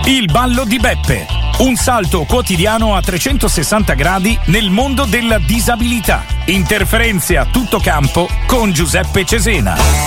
Il ballo di Beppe, un salto quotidiano a 360 gradi nel mondo della disabilità. Interferenze a tutto campo con Giuseppe Cesena.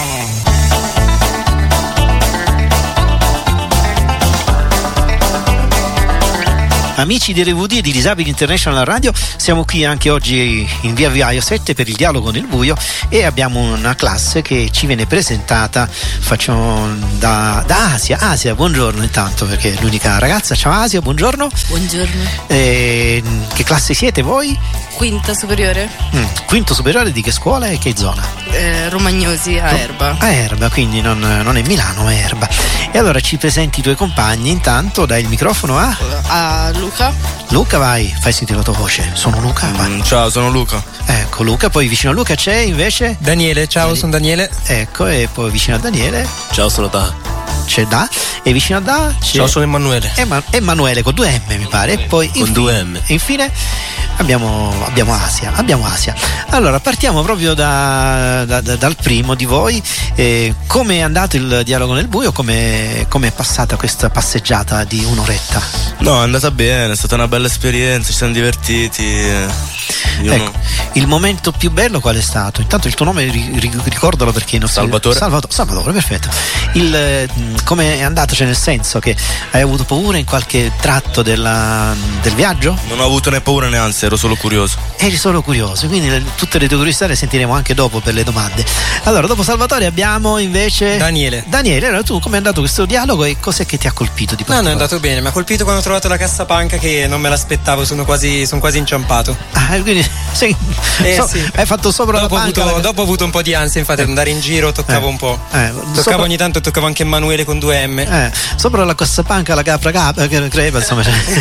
Amici di RVD e di Disabili International Radio, siamo qui anche oggi in via Viaio 7 per il dialogo nel buio e abbiamo una classe che ci viene presentata, facciamo da Asia. Asia, buongiorno intanto, perché è l'unica ragazza. Ciao Asia, buongiorno. Buongiorno. Che classe siete voi? Quinta superiore. Quinto superiore di che scuola e che zona? Romagnosi, a Erba. A Erba, quindi non è Milano, ma è Erba. E allora ci presenti i tuoi compagni, intanto dai il microfono a Luca. Luca, vai, fai sentire la tua voce. Sono Luca, vai. Ciao, sono Luca. Ecco Luca, poi vicino a Luca c'è invece Daniele, ciao, sono Daniele. Ecco, e poi vicino a Daniele ciao, sono Da. C'è Da, e vicino a Da c'è... Ciao, sono Emanuele. Emanuele con 2 M mi pare, e poi con 2 M. E infine abbiamo Asia. Allora partiamo proprio dal primo di voi. Come è andato il dialogo nel buio? Come è passata questa passeggiata di un'oretta? No, è andata bene, è stata una bella esperienza, ci siamo divertiti. Ecco, il momento più bello qual è stato? Intanto il tuo nome ricordalo, perché non Salvatore, perfetto. Come è andato, cioè nel senso che hai avuto paura in qualche tratto del viaggio? Non ho avuto né paura né ansia, ero solo curioso. Eri solo curioso, quindi tutte le tue curiosità le sentiremo anche dopo per le domande. Allora, dopo Salvatore abbiamo invece Daniele, allora tu come è andato questo dialogo e cos'è che ti ha colpito di particolare? No, è andato bene, mi ha colpito quando ho trovato la cassapanca, che non me l'aspettavo, sono quasi inciampato. Quindi sì. Hai fatto sopra la panca. Dopo ho avuto un po' di ansia, infatti, ad andare in giro toccavo un po'. Ogni tanto toccavo anche Emanuele con 2 M. Sopra la cassapanca la capra crepa, insomma.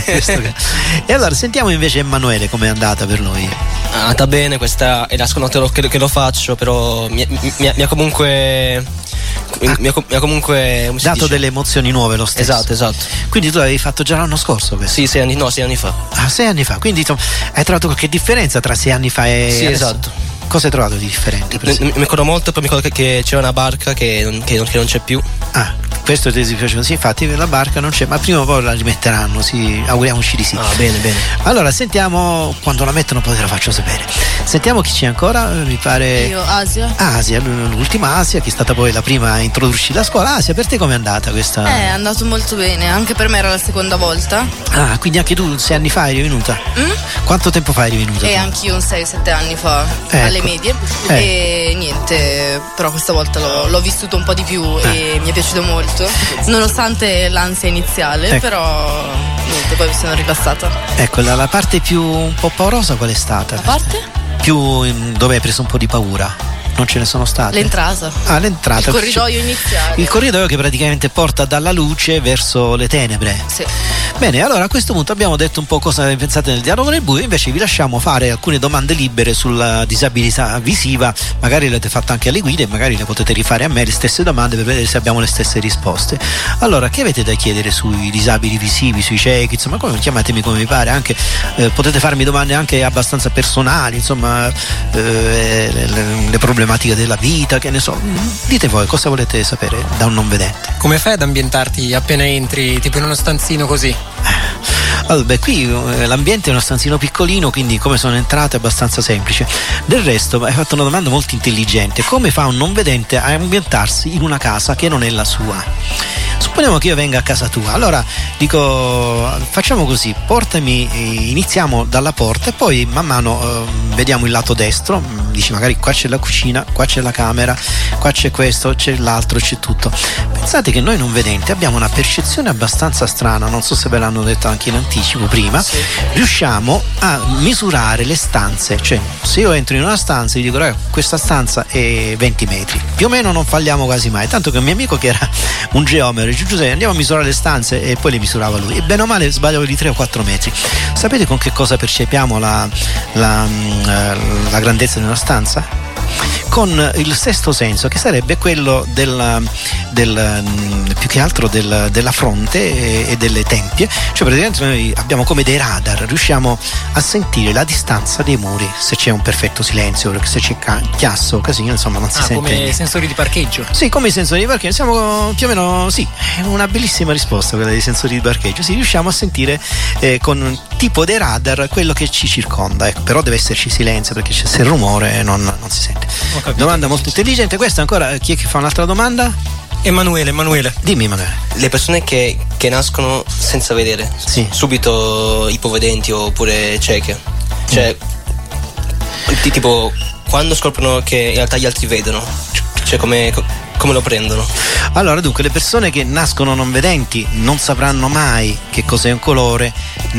E allora sentiamo invece Emanuele com'è andata per lui. È andata bene, questa è la seconda volta che lo faccio, però mi ha comunque dato delle emozioni nuove lo stesso. Esatto. Quindi tu l'avevi fatto già l'anno scorso questo? Sì, 6 anni fa. 6 anni fa, quindi insomma, hai trovato qualche differenza tra 6 anni fa e sì, adesso? Esatto. Cosa hai trovato di differente? Mi ricordo molto, poi mi ricordo che c'era una barca che non c'è più. Questo ti dispiace, sì, infatti la barca non c'è, ma prima o poi la rimetteranno, sì, auguriamoci di sì. Bene. Allora sentiamo, quando la mettono poi te la faccio sapere. Sentiamo chi c'è ancora, mi pare. Io, Asia, l'ultima Asia, che è stata poi la prima a introdurci la scuola. Asia, per te com'è andata questa? È andato molto bene, anche per me era la seconda volta. Quindi anche tu 6 anni fa eri venuta? Quanto tempo fa eri venuta? Anch'io 6-7 anni fa, alle medie. E niente, però questa volta l'ho vissuto un po' di più e mi è piaciuto molto, nonostante l'ansia iniziale, però niente, poi mi sono rilassata. Ecco, la parte più un po' paurosa qual è stata? La parte? Più dove hai preso un po' di paura? Non ce ne sono state? L'entrata. L'entrata. Il corridoio iniziale. Il corridoio che praticamente porta dalla luce verso le tenebre. Sì. Bene, allora a questo punto abbiamo detto un po' cosa pensate nel dialogo nel buio, invece vi lasciamo fare alcune domande libere sulla disabilità visiva, magari le avete fatte anche alle guide, magari le potete rifare a me le stesse domande per vedere se abbiamo le stesse risposte. Allora, che avete da chiedere sui disabili visivi, sui ciechi, insomma, chiamatemi come vi pare, anche potete farmi domande anche abbastanza personali, insomma, le problematiche della vita, che ne so, dite voi cosa volete sapere da un non vedente. Come fai ad ambientarti appena entri, tipo in uno stanzino così? Allora, qui l'ambiente è uno stanzino piccolino, quindi come sono entrato è abbastanza semplice. Del resto hai fatto una domanda molto intelligente: come fa un non vedente a ambientarsi in una casa che non è la sua? Supponiamo che io venga a casa tua, allora dico facciamo così, iniziamo dalla porta e poi man mano vediamo il lato destro, dici magari qua c'è la cucina, qua c'è la camera, qua c'è questo, c'è l'altro, c'è tutto. Pensate che noi non vedenti abbiamo una percezione abbastanza strana, non so se ve l'hanno detto anche in anticipo prima, sì. Riusciamo a misurare le stanze, cioè se io entro in una stanza e gli dico questa stanza è 20 metri, più o meno non falliamo quasi mai, tanto che un mio amico che era un geometra dice Giuseppe andiamo a misurare le stanze e poi le misurava lui e bene o male sbagliavo di 3 o 4 metri. Sapete con che cosa percepiamo la grandezza di una stanza? con il sesto senso, che sarebbe quello più che altro della fronte e delle tempie. Cioè praticamente noi abbiamo come dei radar, riusciamo a sentire la distanza dei muri, se c'è un perfetto silenzio, perché se c'è chiasso, casino, insomma non si sente come niente. I sensori di parcheggio. Sì, come i sensori di parcheggio, siamo più o meno, sì, è una bellissima risposta quella dei sensori di parcheggio. Sì, riusciamo a sentire con un tipo dei radar quello che ci circonda, ecco. Però deve esserci silenzio, perché se il rumore non si sente. Domanda molto intelligente. Questa ancora, chi è che fa un'altra domanda? Emanuele. Dimmi, Emanuele. Le persone che nascono senza vedere, sì, subito ipovedenti oppure cieche, cioè tipo quando scoprono che in realtà gli altri vedono, cioè come lo prendono? Allora, dunque, le persone che nascono non vedenti non sapranno mai che cos'è un colore,